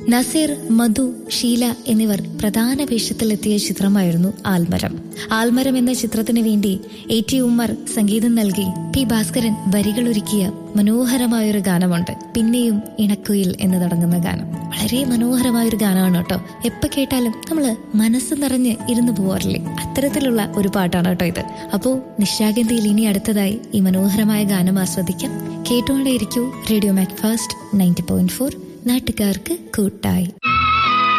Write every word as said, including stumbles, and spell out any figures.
നസീർ, മധു, ഷീല എന്നിവർ പ്രധാന വേഷത്തിലെത്തിയ ചിത്രമായിരുന്നു ആൽമരം. ആൽമരം എന്ന ചിത്രത്തിന് വേണ്ടി എ ടി ഉമ്മർ സംഗീതം നൽകി പി ഭാസ്കരൻ വരികളൊരുക്കിയ മനോഹരമായൊരു ഗാനമുണ്ട്. പിന്നെയും ഇണക്കുയിൽ എന്ന് തുടങ്ങുന്ന ഗാനം വളരെ മനോഹരമായൊരു ഗാനമാണ് കേട്ടോ. എപ്പോ കേട്ടാലും നമ്മള് മനസ്സ് നിറഞ്ഞ് ഇരുന്ന് പോവാറില്ലേ, അത്തരത്തിലുള്ള ഒരു പാട്ടാണ് കേട്ടോ ഇത്. അപ്പോ നിശാഗന്ധിയിൽ ഇനി അടുത്തതായി ഈ മനോഹരമായ ഗാനം ആസ്വദിക്കാം. കേട്ടുകൊണ്ടേയിരിക്കൂ radio Macfast ninety point four, നാട്ടുകാർക്ക് കൂട്ടായി.